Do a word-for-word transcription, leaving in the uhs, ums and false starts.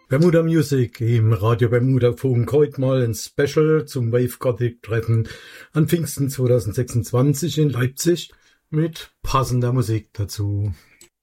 Bermuda Music im Radio Bermuda Funk heute mal ein Special zum Wave Gothic Treffen an Pfingsten zweitausendsechsundzwanzig in Leipzig mit passender Musik dazu.